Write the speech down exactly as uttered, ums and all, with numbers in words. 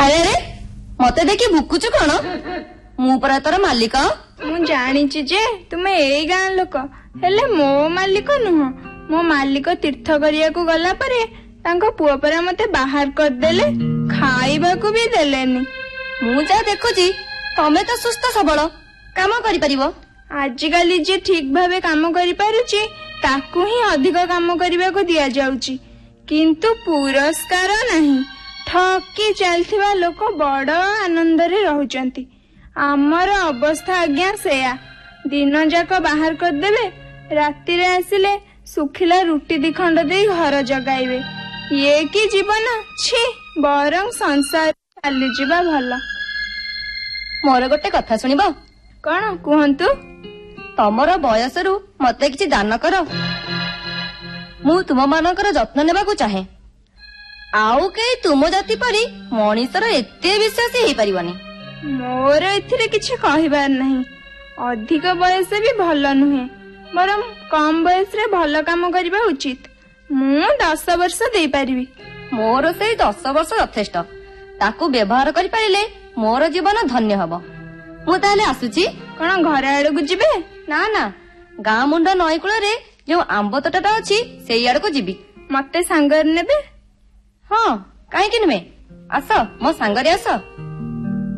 अरे अरे मते देखी भुकुचु कौन मु परा तोर मालिक। मु जानिछि जे तुमे एई गां लोक हेले मो मालिक नुह। मो मालिक तीर्थ करिया को गला परे तांको पुआ परा मते बाहर कर देले खाइबा को भी देलेनी। मु जा देखुची तमे तो सुस्थ सबल काम करि परिबो। आजिकाली जे ठीक भावे काम करि पारुची ताकू ही अधिक काम करबा को दिया जाउची किंतु पुरस्कार नहीं। ठकी चलथिबा लोक बड़ आनंद रे रहउचंती। आमर अवस्था आज्ञा सेया दिन जाक बाहर कर देबे राति रे आसिले सुखिला रुटी दी खंड दे घर जगाइबे। ये की जीवन छी बरं संसार चली जिबा भला। मोर गोटे कथा सुनिबो। कौन कुहंतु। तमर बयस रु मते किछि दान कर मु तुम मानकर जत्न नेबा को चाहे। आउ के तुम जाति परी मनीषर एते विश्वास हेई परिबनी। मोर एथिरे किछि कहिबार नहीं। अधिक बयस भी भल नुहे बरं कम बयस रे भल काम करबा उचित। मु दस वर्ष देई परिबी। मोर सेई दस वर्ष यथेष्ट ताकू व्यवहार करि पारिले मोर जीवन धन्य हबो। मु ताले आसुची। कोन घर आड़ को जिबे। ना ना गां मुंड नई कुळ रे जो आंब तोटाटा अछि सेई आड़ को जिबी। मते सांगर नेबे। हाँ काहे कि नुहे आस मो सांगरे आस।